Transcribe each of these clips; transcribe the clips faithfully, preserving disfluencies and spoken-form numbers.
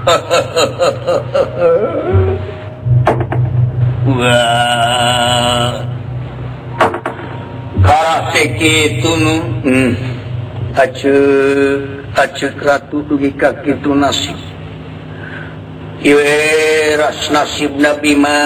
Wah. Karate kitu nu. Hmm. Aceu aceu ratu dugi ka kitu nasib. Ieu ras nasibna Bima.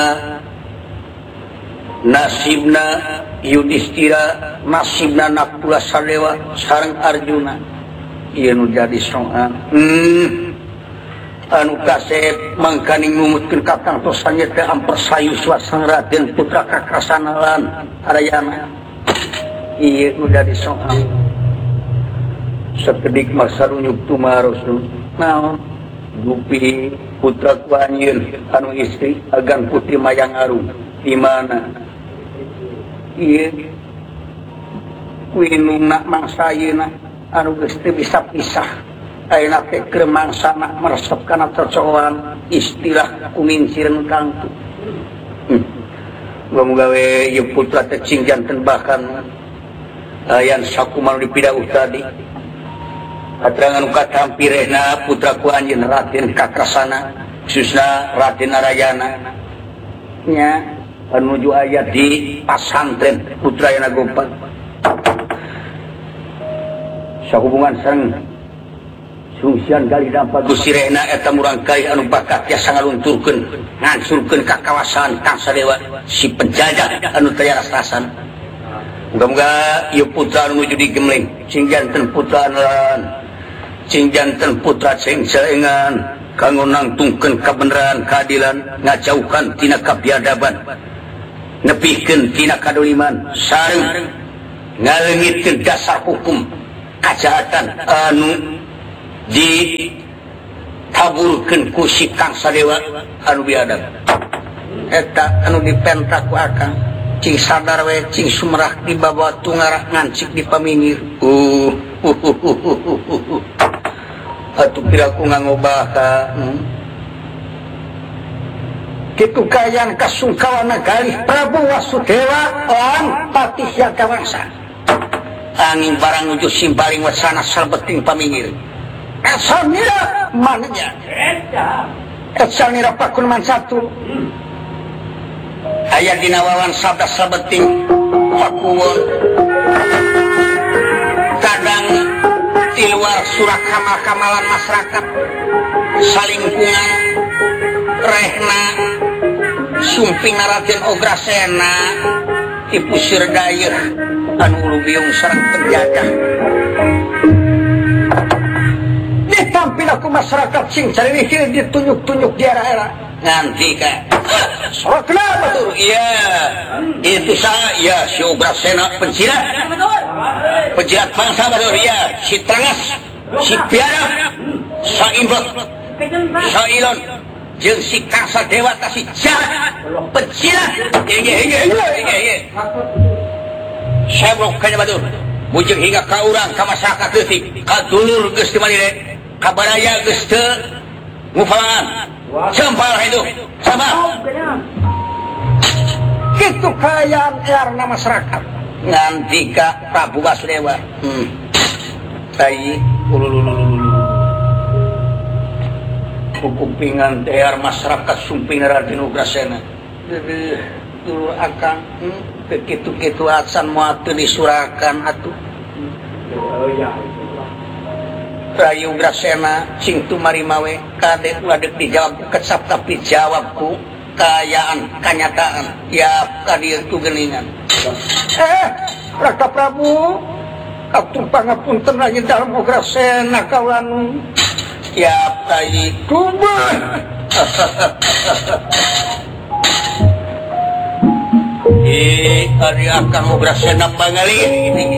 Nasibna Yudhistira, nasibna Nakula Sadewa sareng Arjuna. Ieu nu jadi soal. Hmm. Anu kasep mangkaning numutkeun kakang tosanya teh ampersayu suasana Raden putra Kakrasanalan Arayana. Ieu nu jadi soal. Sakedik masarunyuk tumaros naon Gupi putra ku anjeun anu istri agan Putri Mayang Arum di mana? Ieu kuinungna mangsa ayeuna anu geus teu bisa pisah. Ayeuna teh keur mangsana meresep kana cocokan istilah kumincireun kangtu. Hmm. Muga-muga we ieu putra teh cing janten bahkan ayan sakumaha dipidauh tadi. Katerangan nu katampirehna putra ku anjeun Raden Kakrasana khususna Raden Narayana nya menuju aya di pasantren Putra Yana Gopal. Sahubungan sareng sungsian gali dampak Gusti Rehna eta murang kali anu bakat tiasa ngalunturkeun ngansurkeun ka kawasan Kang Sadewa si penjajah anu teu rastasan. Muga-muga ieu putra anu nuju digemling cing janten putra anelan cing janten putra cing saengan kanggo nangtungkeun kabeneran keadilan ngajauhkan tina kabiadaban nepikeun tina kadoliman sareng ngaleungitkeun dasar hukum kajahatan anu ditaburkeun ku si Kang Sadewa anu biadab eta anu dipentak ku akang cing sadar we cing sumerah di bawah tungarak ngancik di paminggir uh uh uh uh uh uh uh atuh piraku ngangobah ka hmm. Kitu kayan kasungkawana galih Prabu Wasudewa on patisya kawasa angin barang nuju simbaring wasana salbeting paminggir esanira mananya esanira pakuman satu aya dina wawan sabda salbeting pakuwon kadang di luar surat kamal-kamalan masyarakat salingkungan rehna sumping Raden Ograsena dipusir dayeuh anu ulubiung sareng penjajah ditampil aku masyarakat sing caririhir ditunjuk-tunjuk di era-era nanti ka soal kenapa tuh iya itu saya ya si Ograsena penjilat penjilat bangsa baru iya si Trangas si Piara Saimrot Sailon jeung si Kang Sadewa ta si jahat penjilat hingga hingga hingga hingga saya kanya batur bujeng hingga ka urang ka masyarakat leutik ka dulur geus teu manire ka baraya geus teu ngufalaan sempal hidup sama kitu kayaan erna masyarakat nganti ka Prabu Wasudewa hmm tai ulululululu kupingan tear masyarakat sumping Raden Ograsena dulu akang begitu-gitu acan moal teu disurakan atuh Rayu Ograsena sing tumarimawe kade wadek dijawab kecap tapi jawabku kayaan kanyataan ya kadieu tu geuningan eh Raka Prabu katung pangapunten lagi dalam Ograsena kawan ya tai kumbah eh ari akang Ograsena pangalih